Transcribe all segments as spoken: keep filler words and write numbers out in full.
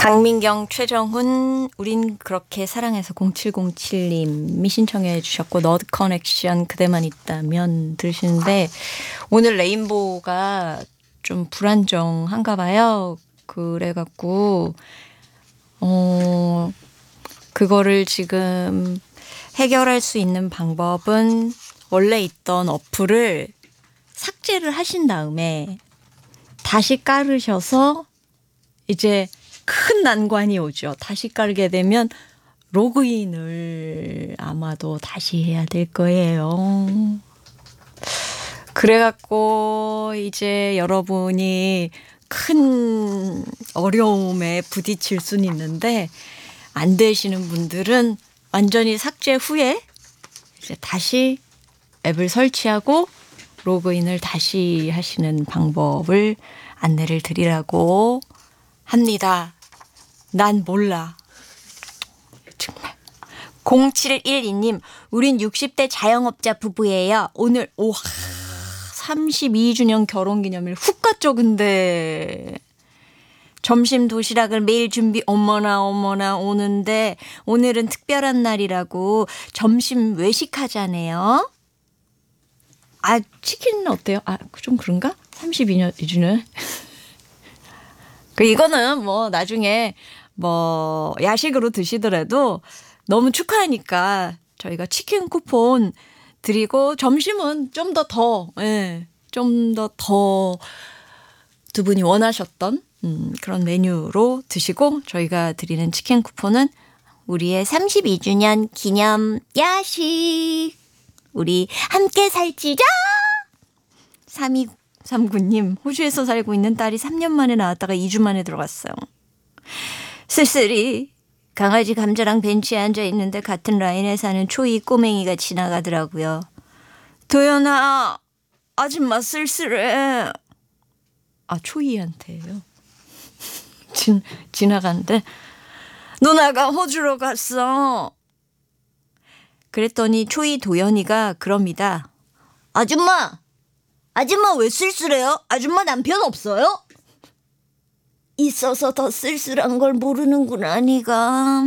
강민경, 최정훈, 우린 그렇게 사랑해서 공칠공칠님이 신청해 주셨고 너드 커넥션 그대만 있다면 들으시는데 오늘 레인보우가 좀 불안정한가 봐요. 그래갖고 어 그거를 지금 해결할 수 있는 방법은 원래 있던 어플을 삭제를 하신 다음에 다시 깔으셔서 이제 큰 난관이 오죠. 다시 깔게 되면 로그인을 아마도 다시 해야 될 거예요. 그래갖고 이제 여러분이 큰 어려움에 부딪힐 수는 있는데 안 되시는 분들은 완전히 삭제 후에 이제 다시 앱을 설치하고 로그인을 다시 하시는 방법을 안내를 드리라고 합니다. 난 몰라. 정말. 공칠일이님, 우린 육십 대 자영업자 부부예요. 오늘 오 삼십이 주년 결혼기념일 훅 갔죠. 근데 점심 도시락을 매일 준비 어머나 어머나 오는데 오늘은 특별한 날이라고 점심 외식하자네요. 아 치킨은 어때요? 아 좀 그런가? 삼십이 주년. 그 이거는 뭐 나중에 뭐 야식으로 드시더라도 너무 축하하니까 저희가 치킨 쿠폰 드리고 점심은 좀 더 더, 예, 좀 더 더 두 분이 원하셨던 음, 그런 메뉴로 드시고 저희가 드리는 치킨 쿠폰은 우리의 삼십이 주년 기념 야식. 우리 함께 살찌자. 삼이삼구님, 호주에서 살고 있는 딸이 삼 년 만에 나왔다가 이 주 만에 들어갔어요. 쓸쓸히 강아지 감자랑 벤치에 앉아 있는데 같은 라인에 사는 초이 꼬맹이가 지나가더라고요. 도연아, 아줌마 쓸쓸해. 아, 초이한테요. 진, 지나가는데 누나가 호주로 갔어. 그랬더니 초이 도연이가 그럽니다. 아줌마, 아줌마 왜 쓸쓸해요? 아줌마 남편 없어요? 있어서 더 쓸쓸한 걸 모르는구나, 니가.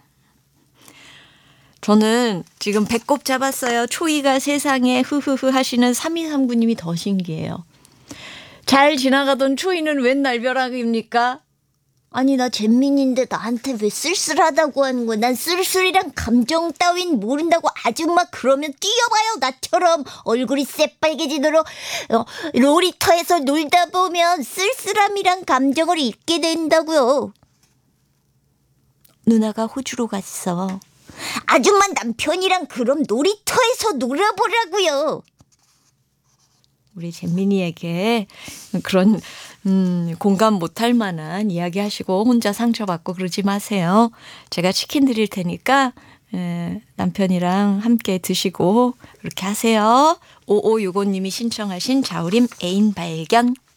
저는 지금 배꼽 잡았어요. 초이가 세상에 흐흐흐 하시는 삼이삼구님이 더 신기해요. 잘 지나가던 초이는 웬 날벼락입니까? 아니 나 잼민인데 나한테 왜 쓸쓸하다고 하는 거야. 난 쓸쓸이랑 감정 따윈 모른다고. 아줌마 그러면 뛰어봐요. 나처럼 얼굴이 새빨개지도록 어, 놀이터에서 놀다 보면 쓸쓸함이랑 감정을 잊게 된다고요. 누나가 호주로 갔어. 아줌마 남편이랑 그럼 놀이터에서 놀아보라고요. 우리 잼민이에게 그런 음, 공감 못할 만한 이야기 하시고 혼자 상처받고 그러지 마세요. 제가 치킨 드릴 테니까 에, 남편이랑 함께 드시고 그렇게 하세요. 오오육오님이 신청하신 자우림 애인 발견.